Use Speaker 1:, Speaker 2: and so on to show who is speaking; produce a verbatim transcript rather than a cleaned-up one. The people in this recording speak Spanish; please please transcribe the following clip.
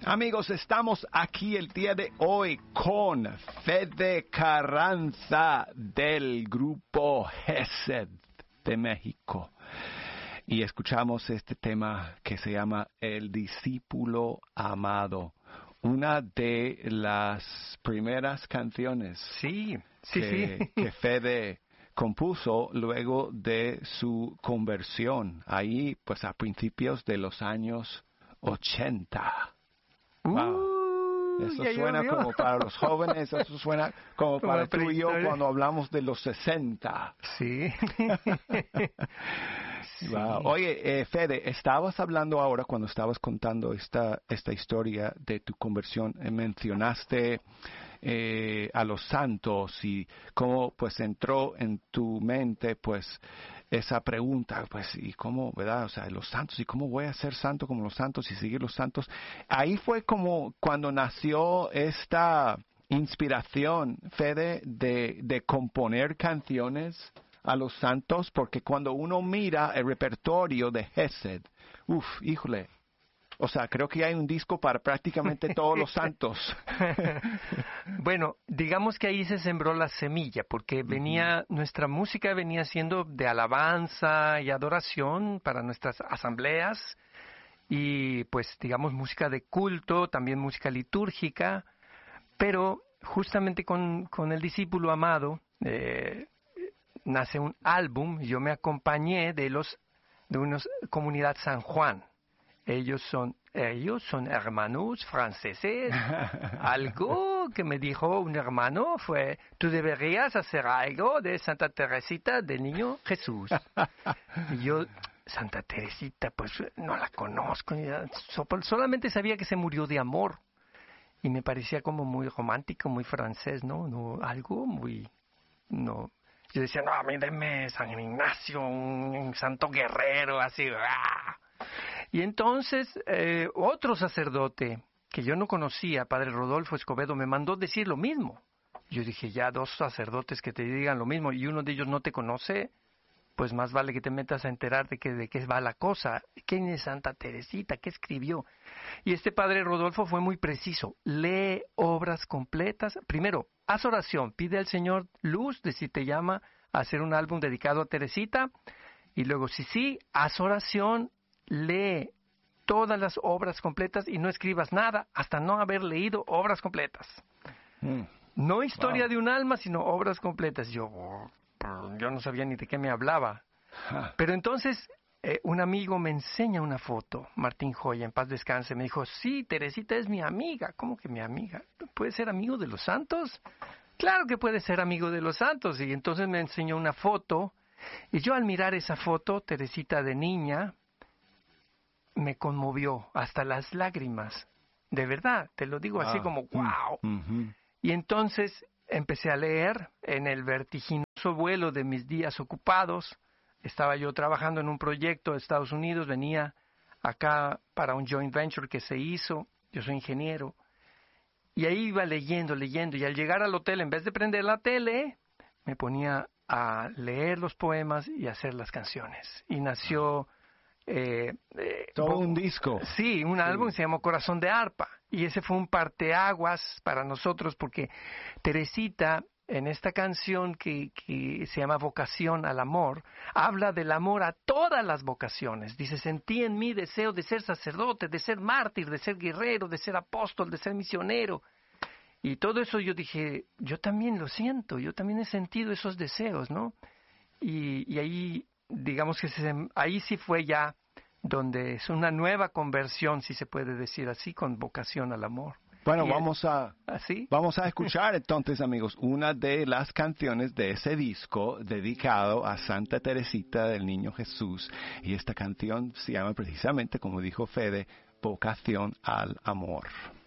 Speaker 1: Amigos, estamos aquí el día de hoy con Fede Carranza del grupo Gesed de México. Y escuchamos este tema que se llama El Discípulo Amado. Una de las primeras canciones
Speaker 2: sí, sí,
Speaker 1: que,
Speaker 2: sí.
Speaker 1: que Fede compuso luego de su conversión, ahí pues a principios de los años ochenta. Wow. Eso
Speaker 2: ya
Speaker 1: suena
Speaker 2: llovió.
Speaker 1: como para los jóvenes, eso suena como,
Speaker 2: Como
Speaker 1: para tú y yo
Speaker 2: prehistoria.
Speaker 1: cuando hablamos de los sesenta.
Speaker 2: Sí. Sí.
Speaker 1: Wow. Oye, eh, Fede, estabas hablando ahora cuando estabas contando esta, esta historia de tu conversión, eh, mencionaste eh, a los santos y cómo pues entró en tu mente pues esa pregunta, pues, ¿y cómo, verdad? O sea, los santos, ¿y cómo voy a ser santo como los santos y seguir los santos? Ahí fue como cuando nació esta inspiración, Fede, de, de componer canciones a los santos, porque cuando uno mira el repertorio de Gesed, uff, híjole, o sea, creo que hay un disco para prácticamente todos los santos.
Speaker 2: Bueno, digamos que ahí se sembró la semilla, porque venía, uh-huh. nuestra música venía siendo de alabanza y adoración para nuestras asambleas, y pues digamos música de culto, también música litúrgica, pero justamente con, con el discípulo amado, eh, nace un álbum. Yo me acompañé de los de una comunidad San Juan. Ellos son ellos son hermanos franceses. Algo que me dijo un hermano fue: tú deberías hacer algo de Santa Teresita del Niño Jesús. Y yo, Santa Teresita, pues no la conozco, solamente sabía que se murió de amor y me parecía como muy romántico, muy francés, no, no, algo muy, no. Yo decía, no, a mí denme San Ignacio, un, un santo guerrero, así. ¡Ah! Y entonces, eh, otro sacerdote que yo no conocía, Padre Rodolfo Escobedo, me mandó decir lo mismo. Yo dije, ya dos sacerdotes que te digan lo mismo y uno de ellos no te conoce, pues más vale que te metas a enterar de, que, de qué va la cosa. ¿Quién es Santa Teresita? ¿Qué escribió? Y este Padre Rodolfo fue muy preciso. Lee obras completas. Primero, haz oración. Pide al Señor luz de si te llama a hacer un álbum dedicado a Teresita. Y luego, si sí, haz oración, lee todas las obras completas y no escribas nada hasta no haber leído obras completas. Mm. No historia wow. de un alma, sino obras completas. Yo... Oh, yo no sabía ni de qué me hablaba. Pero entonces eh, un amigo me enseña una foto, Martín Joya, en paz descanse, me dijo, sí, Teresita es mi amiga. ¿Cómo que mi amiga? ¿Puede ser amigo de los santos? Claro que puede ser amigo de los santos. Y entonces me enseñó una foto, y yo al mirar esa foto, Teresita de niña, me conmovió hasta las lágrimas. De verdad, te lo digo wow. así como, wow. Mm-hmm. Y entonces empecé a leer en el vertiginoso vuelo de mis días ocupados. Estaba yo trabajando en un proyecto de Estados Unidos, venía acá para un joint venture que se hizo, yo soy ingeniero, y ahí iba leyendo, leyendo, y al llegar al hotel, en vez de prender la tele, me ponía a leer los poemas y hacer las canciones. Y nació... Eh, eh,
Speaker 1: Todo un disco.
Speaker 2: Sí, un sí. álbum se llamó Corazón de Arpa. Y ese fue un parteaguas para nosotros porque Teresita, en esta canción que, que se llama Vocación al Amor, habla del amor a todas las vocaciones. Dice, sentí en mí deseo de ser sacerdote, de ser mártir, de ser guerrero, de ser apóstol, de ser misionero. Y todo eso yo dije, yo también lo siento, yo también he sentido esos deseos, ¿no? Y, y ahí... digamos que se, ahí sí fue ya donde es una nueva conversión, si se puede decir así, con vocación al amor.
Speaker 1: Bueno, y vamos a
Speaker 2: ¿así?
Speaker 1: vamos a escuchar entonces, amigos, una de las canciones de ese disco dedicado a Santa Teresita del Niño Jesús. Y esta canción se llama precisamente, como dijo Fede, Vocación al Amor.